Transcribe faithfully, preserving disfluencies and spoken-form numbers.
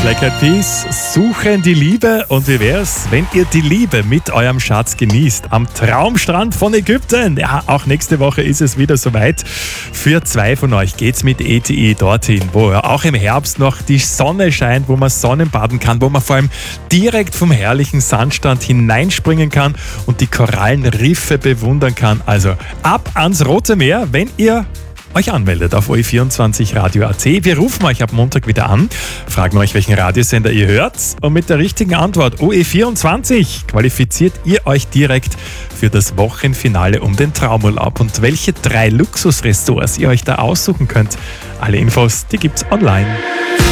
Black Eyed Peas suchen die Liebe, und wie wär's, wenn ihr die Liebe mit eurem Schatz genießt am Traumstrand von Ägypten? Ja, auch nächste Woche ist es wieder soweit. Für zwei von euch geht's mit E T I dorthin, wo ja auch im Herbst noch die Sonne scheint, wo man Sonnenbaden kann, wo man vor allem direkt vom herrlichen Sandstrand hineinspringen kann und die Korallenriffe bewundern kann. Also ab ans Rote Meer, wenn ihr euch anmeldet auf O E vierundzwanzig Radio A T. Wir rufen euch ab Montag wieder an, fragen euch, welchen Radiosender ihr hört, und mit der richtigen Antwort O E vierundzwanzig qualifiziert ihr euch direkt für das Wochenfinale um den Traumurlaub. Und welche drei Luxusressorts ihr euch da aussuchen könnt, alle Infos, die gibt's online.